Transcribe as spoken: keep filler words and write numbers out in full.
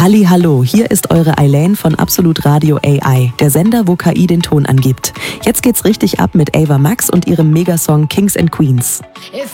Ali, hallo, hier ist eure Eileen von Absolut Radio A I, der Sender, wo K I den Ton angibt. Jetzt geht's richtig ab mit Ava Max und ihrem Megasong Kings and Queens.